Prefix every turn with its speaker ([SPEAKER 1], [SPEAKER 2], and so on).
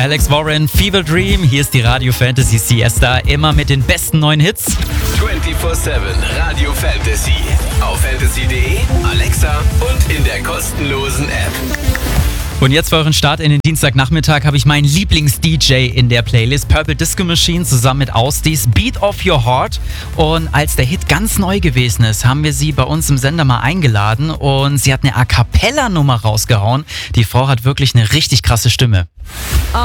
[SPEAKER 1] Alex Warren, Fever Dream. Hier ist die Radio Fantasy Siesta, immer mit den besten neuen Hits.
[SPEAKER 2] 24/7 Radio Fantasy. Auf fantasy.de, Alexa und in der kostenlosen App.
[SPEAKER 1] Und jetzt für euren Start in den Dienstagnachmittag habe ich meinen Lieblings-DJ in der Playlist, Purple Disco Machine zusammen mit Austis, Beat of Your Heart. Und als der Hit ganz neu gewesen ist, haben wir sie bei uns im Sender mal eingeladen und sie hat eine A-Cappella-Nummer rausgehauen. Die Frau hat wirklich eine richtig krasse Stimme.